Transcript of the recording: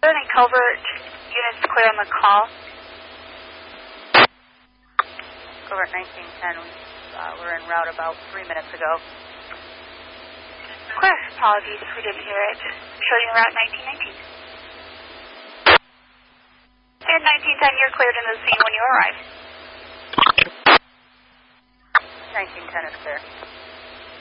there any covert units clear on the call? Covert 1910, we were en route about 3 minutes ago. Clear. Apologies if we didn't hear it. Showing you route 1919. And 1910, you're cleared into the scene when you arrive. 1910 is clear.